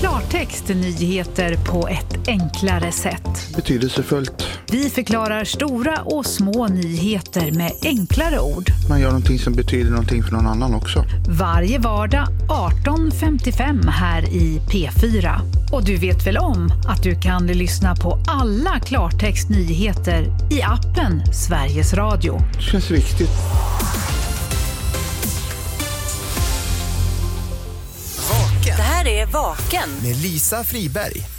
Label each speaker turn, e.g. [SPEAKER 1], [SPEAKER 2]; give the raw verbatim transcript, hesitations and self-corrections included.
[SPEAKER 1] klartext nyheter på ett enklare sätt.
[SPEAKER 2] Betydelsefullt.
[SPEAKER 1] Vi förklarar stora och små nyheter med enklare ord.
[SPEAKER 2] Man gör någonting som betyder någonting för någon annan också.
[SPEAKER 1] Varje vardag arton femtiofem här i P fyra. Och du vet väl om att du kan lyssna på alla klartextnyheter i appen Sveriges Radio.
[SPEAKER 2] Det känns viktigt.
[SPEAKER 3] Vaken.
[SPEAKER 4] Det här är Vaken
[SPEAKER 3] med Lisa Friberg.